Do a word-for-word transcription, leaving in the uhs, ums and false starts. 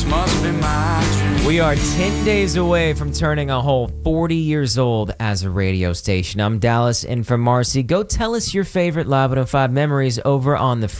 This must be my dream. We are ten days away from turning a whole forty years old as a radio station. I'm Dallas, and from Marcy, go tell us your favorite Live one oh five memories over on the